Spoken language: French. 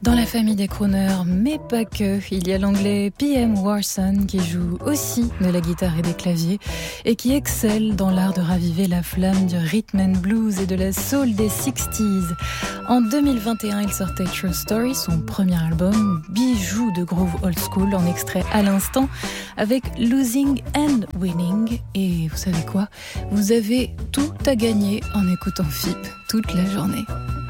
Dans la famille des crooners, mais pas que, il y a l'anglais P.M. Warson qui joue aussi de la guitare et des claviers et qui excelle dans l'art de raviver la flamme du rhythm and blues et de la soul des 60s. En 2021, il sortait True Story, son premier album, bijou de groove old school, en extrait à l'instant, avec Losing and Winning. Et vous savez quoi ? Vous avez tout à gagner en écoutant FIP toute la journée.